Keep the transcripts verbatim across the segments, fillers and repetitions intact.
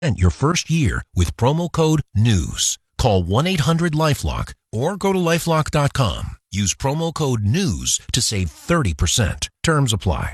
your first year with promo code NEWS. Call one eight hundred LifeLock or go to lifelock dot com. Use promo code NEWS to save thirty percent. Terms apply.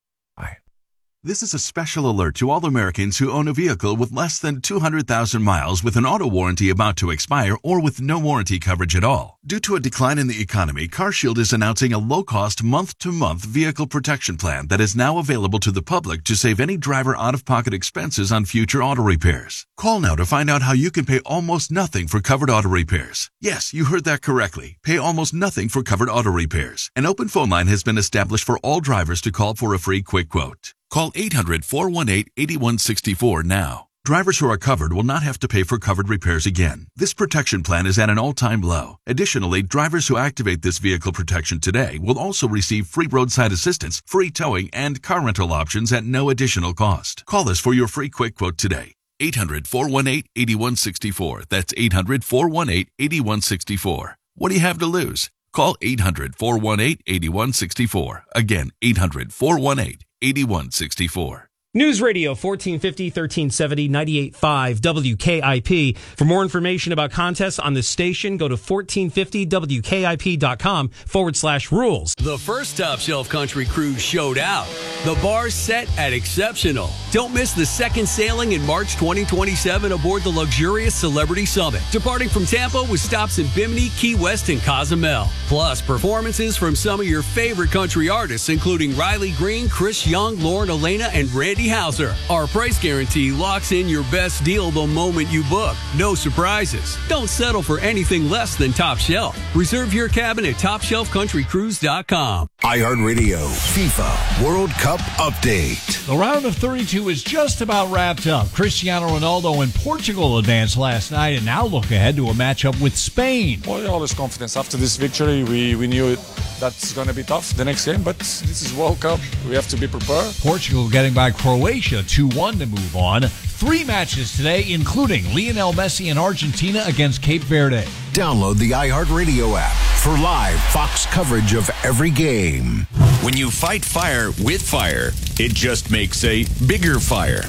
This is a special alert to all Americans who own a vehicle with less than two hundred thousand miles with an auto warranty about to expire or with no warranty coverage at all. Due to a decline in the economy, CarShield is announcing a low-cost month-to-month vehicle protection plan that is now available to the public to save any driver out-of-pocket expenses on future auto repairs. Call now to find out how you can pay almost nothing for covered auto repairs. Yes, you heard that correctly. Pay almost nothing for covered auto repairs. An open phone line has been established for all drivers to call for a free quick quote. Call eight hundred, four one eight, eight one six four now. Drivers who are covered will not have to pay for covered repairs again. This protection plan is at an all-time low. Additionally, drivers who activate this vehicle protection today will also receive free roadside assistance, free towing, and car rental options at no additional cost. Call us for your free quick quote today. eight hundred, four one eight, eight one six four. That's eight hundred, four one eight, eight one six four. What do you have to lose? Call eight hundred, four one eight, eight one six four. Again, eight hundred, four one eight, eight one six four. News Radio fourteen fifty, thirteen seventy, ninety-eight point five W K I P. For more information about contests on this station, go to fourteen fifty W K I P dot com forward slash rules. The first Top Shelf Country cruise showed out. The bar's set at exceptional. Don't miss the second sailing in March twenty twenty-seven aboard the luxurious Celebrity Summit, departing from Tampa with stops in Bimini, Key West, and Cozumel. Plus, performances from some of your favorite country artists, including Riley Green, Chris Young, Lauren Elena, and Randy Houser. Our price guarantee locks in your best deal the moment you book. No surprises. Don't settle for anything less than Top Shelf. Reserve your cabin at top shelf country cruise dot com. iHeartRadio FIFA World Cup update. The round of thirty-two is just about wrapped up. Cristiano Ronaldo and Portugal advanced last night and now look ahead to a matchup with Spain. Well, all this confidence. After this victory, we, we knew it, that's going to be tough the next game, but this is World Cup. We have to be prepared. Portugal getting by Croatia two one to move on. Three matches today, including Lionel Messi and Argentina against Cape Verde. Download the iHeartRadio app for live Fox coverage of every game. When you fight fire with fire, it just makes a bigger fire.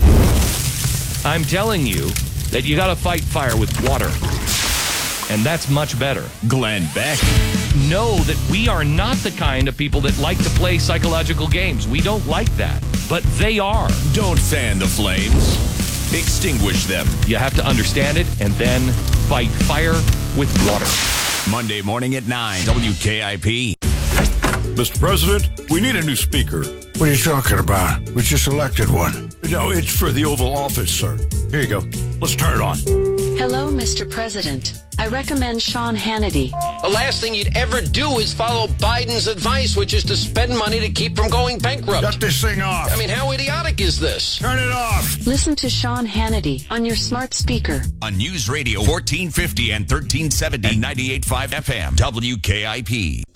I'm telling you that you got to fight fire with water. And that's much better. Glenn Beck. Know that we are not the kind of people that like to play psychological games. We don't like that. But they are. Don't fan the flames. Extinguish them. You have to understand it and then fight fire with water. Monday morning at nine, W K I P. Mister President, we need a new speaker. What are you talking about? We just elected one. No, it's for the Oval Office, sir. Here you go. Let's turn it on. Hello, Mister President. I recommend Sean Hannity. The last thing you'd ever do is follow Biden's advice, which is to spend money to keep from going bankrupt. Shut this thing off. I mean, how idiotic is this? Turn it off. Listen to Sean Hannity on your smart speaker. On News Radio fourteen fifty and thirteen seventy and ninety-eight point five F M, W K I P.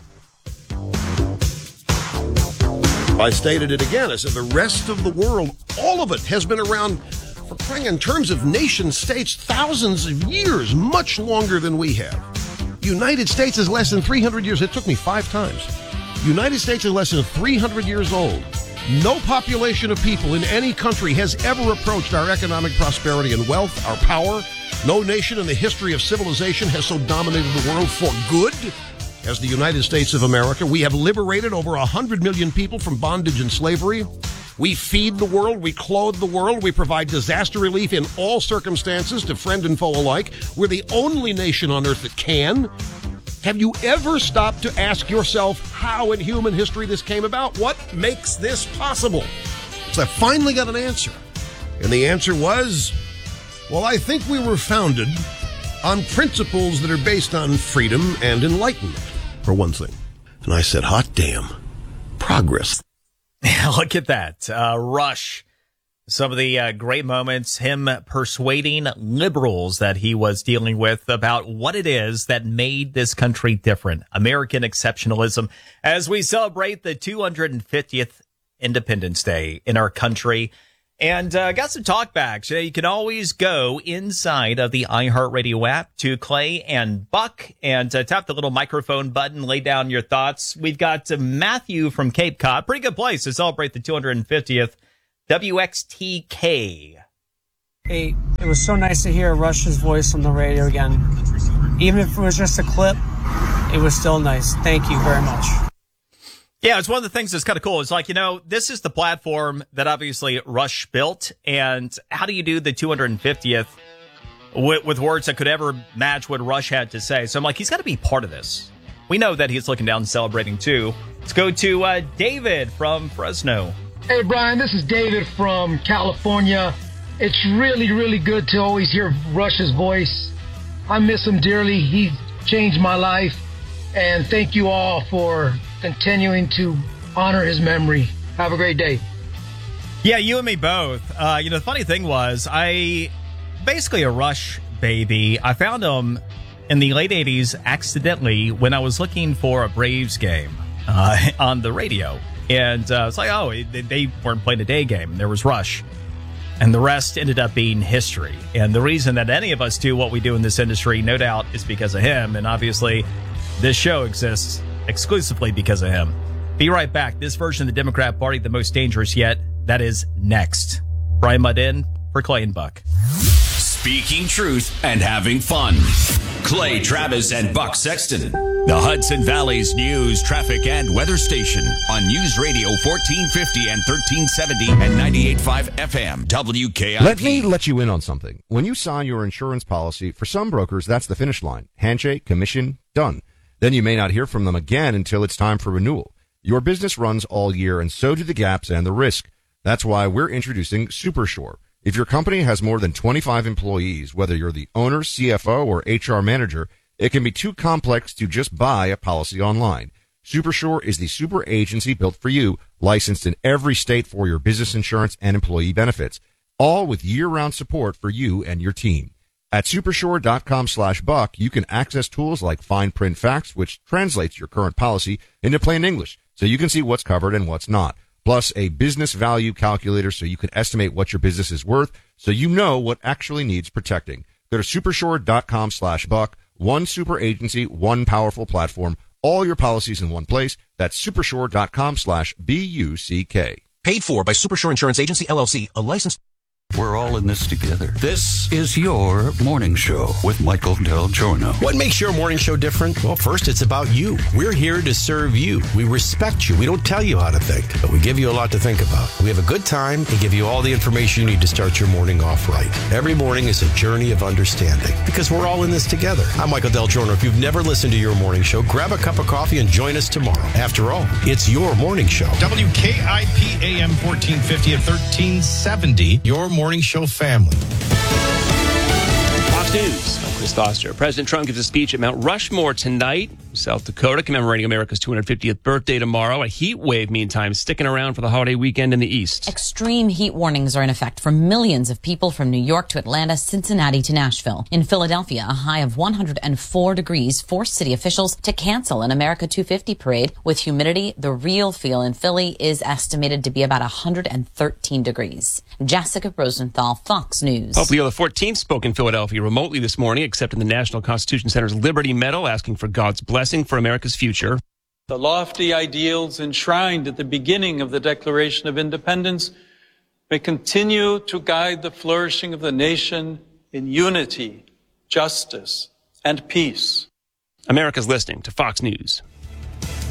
I stated it again. I said the rest of the world, all of it, has been around for crying in terms of nation states, thousands of years, much longer than we have. United States is less than three hundred years. It took me five times. United States is less than three hundred years old. No population of people in any country has ever approached our economic prosperity and wealth, our power. No nation in the history of civilization has so dominated the world for good as the United States of America. We have liberated over one hundred million people from bondage and slavery. We feed the world, we clothe the world, we provide disaster relief in all circumstances to friend and foe alike. We're the only nation on earth that can. Have you ever stopped to ask yourself how in human history this came about? What makes this possible? So I finally got an answer. And the answer was, well, I think we were founded on principles that are based on freedom and enlightenment, for one thing. And I said, hot damn, progress. Look at that. Uh, Rush. Some of the uh, great moments, him persuading liberals that he was dealing with about what it is that made this country different. American exceptionalism as we celebrate the two hundred fiftieth Independence Day in our country. And uh, got some talkbacks. You can always go inside of the iHeartRadio app to Clay and Buck and uh, tap the little microphone button, lay down your thoughts. We've got uh, Matthew from Cape Cod. Pretty good place to celebrate the two hundred fiftieth. W X T K. eight. It was so nice to hear Rush's voice on the radio again. Even if it was just a clip, it was still nice. Thank you very much. Yeah, it's one of the things that's kind of cool. It's like, you know, this is the platform that obviously Rush built. And how do you do the two hundred fiftieth with, with words that could ever match what Rush had to say? So I'm like, he's got to be part of this. We know that he's looking down and celebrating too. Let's go to uh, David from Fresno. Hey, Brian, this is David from California. It's really, really good to always hear Rush's voice. I miss him dearly. He changed my life. And thank you all for continuing to honor his memory. Have a great day. Yeah, you and me both. Uh, you know, the funny thing was, I basically a Rush baby. I found him in the late eighties accidentally when I was looking for a Braves game uh, on the radio. And uh, it's like, oh, they weren't playing a day game. There was Rush. And the rest ended up being history. And the reason that any of us do what we do in this industry, no doubt, is because of him. And obviously, this show exists exclusively because of him. Be right back. This version of the Democrat Party, the most dangerous yet, that is next. Brian Mudd for Clay and Buck. Speaking truth and having fun. Clay Travis and Buck Sexton. The Hudson Valley's news, traffic, and weather station on News Radio fourteen fifty and thirteen seventy and ninety-eight point five F M W K I P. Let me let you in on something. When you sign your insurance policy, for some brokers, that's the finish line. Handshake, commission, done. Then you may not hear from them again until it's time for renewal. Your business runs all year, and so do the gaps and the risk. That's why we're introducing SuperSure. If your company has more than twenty-five employees, whether you're the owner, C F O, or H R manager, it can be too complex to just buy a policy online. SuperSure is the super agency built for you, licensed in every state for your business insurance and employee benefits, all with year-round support for you and your team. At supersure.com slash buck, you can access tools like fine print facts, which translates your current policy into plain English, so you can see what's covered and what's not. Plus a business value calculator so you can estimate what your business is worth, so you know what actually needs protecting. Go to supersure.com slash buck. One super agency, one powerful platform, all your policies in one place. That's supersure.com slash B-U-C-K. Paid for by Supersure Insurance Agency, L L C, a licensed... We're all in this together. This is your morning show with Michael Del Giorno. What makes your morning show different? Well, first, it's about you. We're here to serve you. We respect you. We don't tell you how to think, but we give you a lot to think about. We have a good time and give you all the information you need to start your morning off right. Every morning is a journey of understanding because we're all in this together. I'm Michael Del Giorno. If you've never listened to your morning show, grab a cup of coffee and join us tomorrow. After all, it's your morning show. W K I P A M fourteen fifty and thirteen seventy. Your morning show family. Fox News. I'm Chris Foster. President Trump gives a speech at Mount Rushmore tonight, South Dakota, commemorating America's two hundred fiftieth birthday tomorrow. A heat wave, meantime, sticking around for the holiday weekend in the East. Extreme heat warnings are in effect for millions of people from New York to Atlanta, Cincinnati to Nashville. In Philadelphia, a high of one hundred four degrees forced city officials to cancel an America two fifty parade. With humidity, the real feel in Philly is estimated to be about one hundred thirteen degrees. Jessica Rosenthal, Fox News. Pope Leo the fourteenth spoke in Philadelphia remotely this morning, accepting the National Constitution Center's Liberty Medal, asking for God's blessing for America's future. The lofty ideals enshrined at the beginning of the Declaration of Independence may continue to guide the flourishing of the nation in unity, justice, and peace. America's listening to Fox News.